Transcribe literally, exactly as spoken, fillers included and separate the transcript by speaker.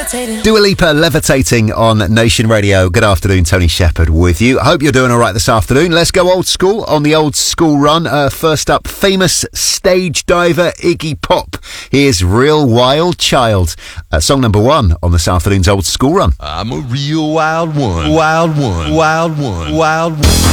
Speaker 1: levitating.
Speaker 2: Dua Lipa, Levitating on Nation Radio. Good afternoon, Tony Shepherd with you. I hope you're doing all right this afternoon. Let's go old school on the old school run. Uh, first up, famous stage diver Iggy Pop. Here's Real Wild Child. Uh, song number one on this afternoon's old school run.
Speaker 3: I'm a real wild one, wild one, wild one, wild one.